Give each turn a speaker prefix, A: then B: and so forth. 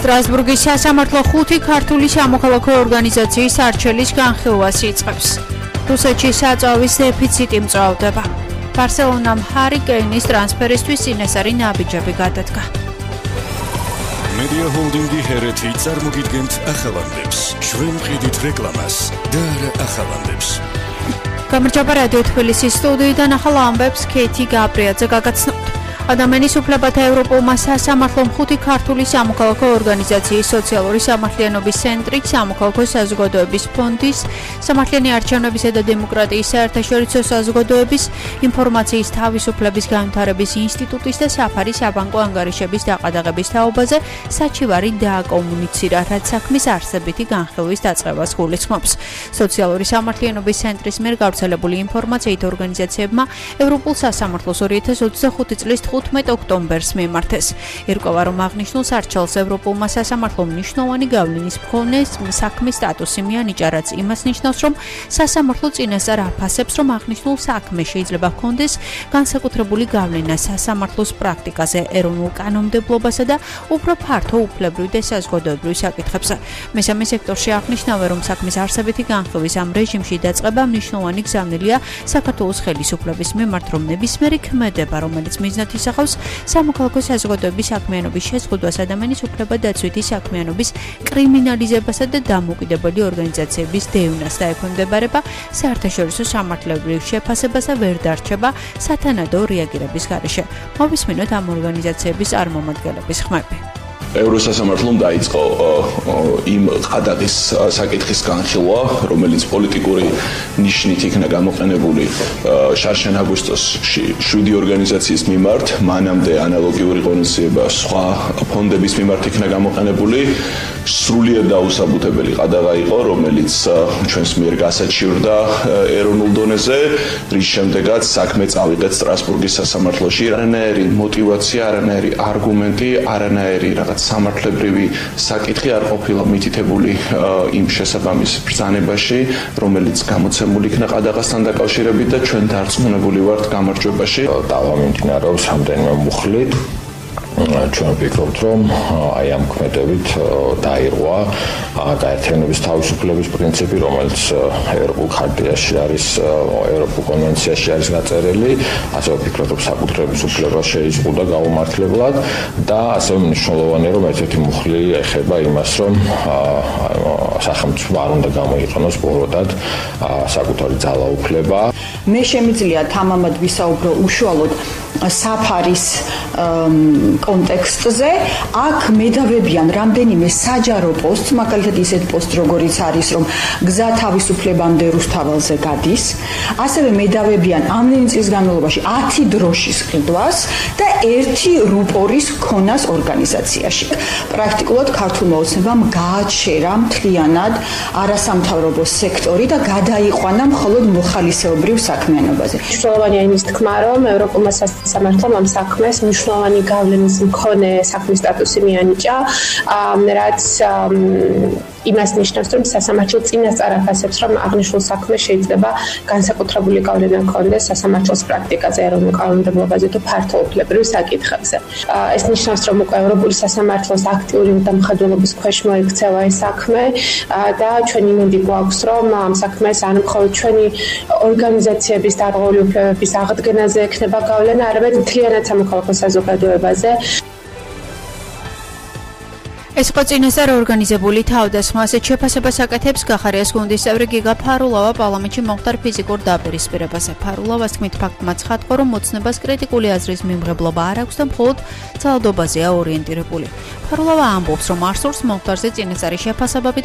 A: სტრასბურგის სასამართლო 5 ქართული სამოქალაქო ორგანიზაციის არჩევის განხილვას იწყებს. რუსეთში საწვავის დეფიციტი მწვავდება. ბარსელონამ ჰარი კეინის ტრანსფერისთვის წინასწარი ნაბიჯები გადადგა.
B: Media Holding-ი ჰერეთი წარმოგიდგენთ ახალამდებს. ჩვენ ვყიდით რეკლამას და არა ახალამდებს.
A: გამარჯობა რადიო თბილისის სტუდიიდან ახალ ამბებს ქეთი გაბრიაძე გაგაცნობთ. ადამიანის უფლებათა ევროპულმა სასამართლომ 5 ქართული სამოქალაქო ორგანიზაციის სოციალური სამართლიანობის ცენტრი, სამოქალაქო საზოგადოების ფონდის, სამართლიანი არჩევნებისა და დემოკრატიის საერთაშორისო საზოგადოების, ინფორმაციის თავისუფლების განვითარების ინსტიტუტის და საფარი საბანკო ანგარიშების დაყადაღების თაობაზე საჩივარი დააკომუნიცირა, რაც საქმის არსებითი განხილვის დაწყებას გულისხმობს. სოციალური სამართლიანობის ცენტრის მიერ გავრცელებული ინფორმაციით ორგანიზაციებმა ევროპულ სასამართლოს 2025 წლის 15 ოქტომბერს მიმართეს. ირკვევა, რომ აღნიშნულ არჩეულს ევროპულმა სასამართლომ მნიშვნელოვანი გავლენის მქონე საქმის სტატუსი მიანიჭა, რაც იმას ნიშნავს, რომ სასამართლო წინასწარ აფასებს, რომ აღნიშნულ საქმე შეიძლება ჰქონდეს განსაკუთრებული გავლენა სასამართლოს პრაქტიკაზე, ეროვნულ კანონმდებლობასა და უფრო ფართო უფლებრივ და საზოგადოებრივ საკითხებზე. მესამე სექტორში აღნიშნავენ, რომ საქმის არსებითი განხილვის ამ რეჟიმში დაწყება მნიშვნელოვანი გზავნილია საქართველოს ხელისუფლების მიმართ, რომ ნებისმიერი ქმედება, რომელიც მიზნად ისახავს სამოქალაქო საზოგადოების საქმიანობის შეზღუდვას, ადამიანის უფლება დაცვითი საქმიანობის კრიმინალიზებასა და დამოუკიდებელი ორგანიზაციების დევნას და ექვემდებარება საერთაშორისო სამართლებრივ შეფასებას და ვერ დარჩება სათანადო რეაგირების გარეშე. მოვისმინოთ ამ ორგანიზაციების წარმომადგენლების ხმები.
C: ევროსასამართლომ დაიწყო იმ ყადაღის საკითხის განხილვა, რომელიც პოლიტიკური ნიშნით იქნა გამოყენებული შარშან აგვისტოში 7 ორგანიზაციის მიმართ, მანამდე ანალოგიური ღონისძიება სხვა ფონდების მიმართ იქნა გამოყენებული. სრულიად დაუსაბუთებელი ყადაღა იყო, რომელიც ჩვენს მიერ გასაჩივრდა ეროვნულ დონეზე, რის შემდეგაც საქმე წავიღეთ სტრასბურგის სასამართლოში. არანაირი მოტივაცია, არანაირი არგუმენტი, არანაირი რაღაც სამართლებრივი საკითხი არ ყოფილა მითითებული იმ შესაბამის ბრძანებაში, რომელიც გამოცემული იქნა ყადაღასთან დაკავშირებით და ჩვენ დარწმუნებული ვართ გამარჯვებაში.
D: დავამიმდინარეობს რამდენიმე მუხლით. ჩვენ ვფიქრობთ, რომ აი ამ ქმედებით დაირღვა გაერთიანების თავისუფლების პრინციპი, რომელიც ევროპულ ხარტიაში არის, ევროპულ კონვენციაში არის გაწერილი, ასევე ვფიქრობთ, რომ საკუთრების უფლება შეიზღუდა გაუმართლებლად და ასევე მნიშვნელოვანია, რომ ერთ-ერთი მუხლი ეხება იმას, რომ სახელმწიფო არ უნდა გამოიყენოს ბოროტად საკუთარი ძალაუფლება.
E: მე შემიძლია თამამად ვისაუბრო უშუალოდ საფარის კონტექსტზე. აქ მედავებიან რამდენიმე საჯარო პოსტს, მაგალითად ისეთ პოსტს, როგორიც არის, რომ გზა თავისუფლებამდე რუსთაველზე გადის. ასევე მედავებიან ამდენი წლის განმავლობაში 10 დროშის ყიდვას და 1 რუპორის ქონას ორგანიზაციაში. პრაქტიკულად ქართულმა ოცნებამ გააჩერა მთლიანად არასამთავრობო სექტორი და გადაიყვანა მხოლოდ მოხალისეობრივ საქმიანობაზე.
F: მნიშვნელოვანია იმის თქმა, რომ ევროპულმა სასამართლომ ამ საქმეს მნიშვნელოვანი გავლენის მქონე საქმის სტატუსი მიანიჭა, რაც იმას ნიშნავს, რომ სასამართლო წინასწარ აფასებს, რომ აღნიშნულ საქმეს შეიძლება განსაკუთრებული გავლენა ჰქონდეს სასამართლოს პრაქტიკაზე, ეროვნულ კანონმდებლობაზე თუ ფართო უფლებრივ საკითხებზე. ეს ნიშნავს, რომ უკვე ევროპული სასამართლოს აქტიური დამხადულობის ქვეშ მოიქცევა ეს საქმე და ჩვენი იმედი გვაქვს, რომ ამ საქმეს არ მხოლოდ ჩვენი ორგანიზაციების დარღვეული უფლებების აღდგენაზე ექნება გავლენა, არამედ მთლიანად სამოქალაქო საზოგადოებაზე.
A: ეს იყო წინასწარ ორგანიზებული თავდასხმა. ასეთ შეფასებას აკეთებს გახარიას გუნდის წევრი გიგა ფარულავა პარლამენტში მომხდარ ფიზიკურ დაპირისპირებაზე. ფარულავას თქმით, ფაქტმა ცხადყო, რომ მოცნებას კრიტიკული აზრის მიმღებლობა არ აქვს და მხოლოდ ძალადობაზეა ორიენტირებული. ფარულავა ამბობს, რომ არ სურს მომხდარზე წინასწარი შეფასებები